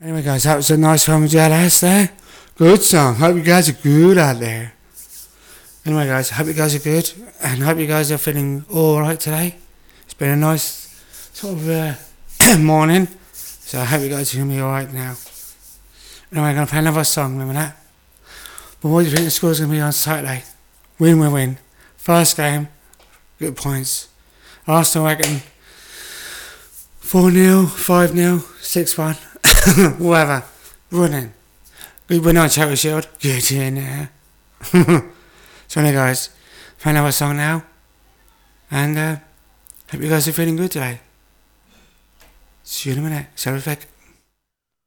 Anyway, guys, that was a nice one with JLS there. Good song. Hope you guys are good out there. Anyway, guys, hope you guys are good, and hope you guys are feeling alright today. It's been a nice sort of morning, so I hope you guys are going to be alright now. Anyway, I'm going to play another song, remember that? But what do you think the score's going to be on Saturday? Win. First game, good points. Arsenal, I reckon 4-0, 5-0, 6-1, whatever. Running. Good win on Charity Shield. Get in there. So anyway, guys, play another song now, and hope you guys are feeling good today. See you in a minute. Sarah Fleck.